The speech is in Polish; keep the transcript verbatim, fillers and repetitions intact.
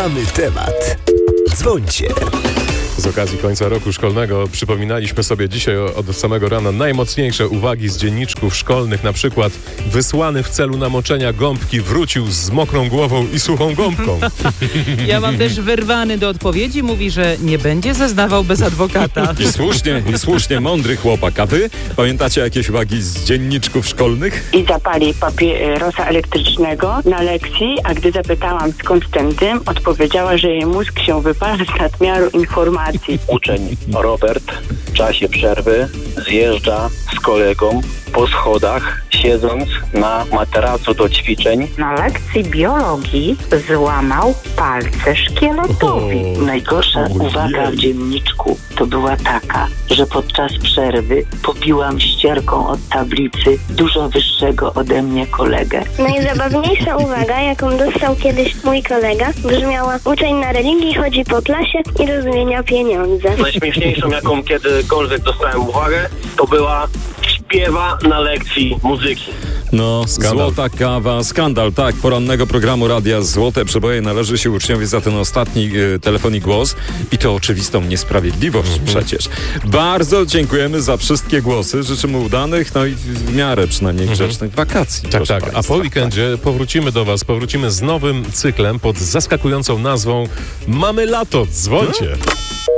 Mamy temat. Dzwońcie. Z okazji końca roku szkolnego przypominaliśmy sobie dzisiaj od samego rana najmocniejsze uwagi z dzienniczków szkolnych. Na przykład wysłany w celu namoczenia gąbki wrócił z mokrą głową i suchą gąbką. Ja mam też wyrwany do odpowiedzi. Mówi, że nie będzie zeznawał bez adwokata. I słusznie, i słusznie, mądry chłopak. A wy pamiętacie jakieś uwagi z dzienniczków szkolnych? I zapali papierosa elektrycznego na lekcji, a gdy zapytałam skąd ten dym, odpowiedziała, że jej mózg się wypala z nadmiaru informacji. Uczeń Robert w czasie przerwy zjeżdża z kolegą po schodach, siedząc na materacu do ćwiczeń. Na lekcji biologii złamał palce szkieletowi. Najgorsza uwaga w dzienniczku to była taka, że podczas przerwy pobiłam ścierką od tablicy dużo wyższego ode mnie kolegę. Najzabawniejsza uwaga, jaką dostał kiedyś mój kolega, brzmiała: uczeń na religii chodzi po klasie i rozmienia pieniądze. Najśmieszniejszą, jaką kiedykolwiek dostałem uwagę, to była: śpiewa na lekcji muzyki. No, Skandal. Złota kawa, skandal, tak, porannego programu Radia Złote Przeboje należy się uczniowi za ten ostatni e, telefon i głos i to oczywistą niesprawiedliwość Mhm. przecież. Bardzo dziękujemy za wszystkie głosy, życzymy udanych, no i w miarę przynajmniej grzecznych wakacji. Tak, proszę tak. A państwa. po weekendzie powrócimy do was, powrócimy z nowym cyklem pod zaskakującą nazwą Mamy lato, dzwońcie.